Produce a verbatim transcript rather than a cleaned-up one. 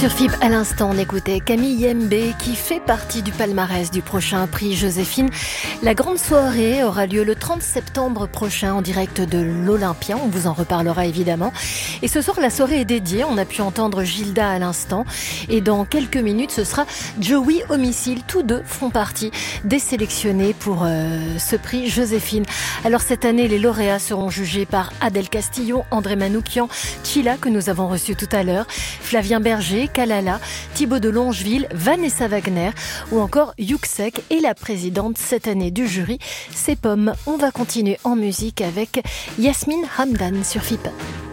Sur F I B, à l'instant, on écoutait Camille Yembe qui fait partie du palmarès du prochain prix Joséphine. La grande soirée aura lieu le trente septembre prochain en direct de l'Olympia. On vous en reparlera évidemment. Et ce soir, la soirée est dédiée. On a pu entendre Gilda à l'instant. Et dans quelques minutes, ce sera Joey Homicile. Tous deux font partie des sélectionnés pour euh, ce prix Joséphine. Alors cette année, les lauréats seront jugés par Adèle Castillo, André Manoukian, Chila que nous avons reçu tout à l'heure, Flavien Berger, Kalala, Thibaut de Longeville, Vanessa Wagner ou encore Yuxek et la présidente cette année du jury, c'est Pomme. On va continuer en musique avec Yasmine Hamdan sur F I P.